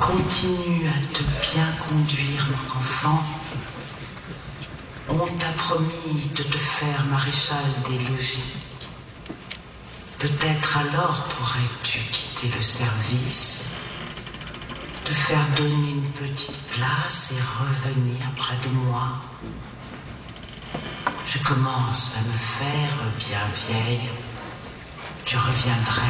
Continue à te bien conduire, mon enfant. On t'a promis de te faire maréchal des logis. Peut-être alors pourrais-tu quitter le service, te faire donner une petite place et revenir près de moi. Je commence à me faire bien vieille. Tu reviendrais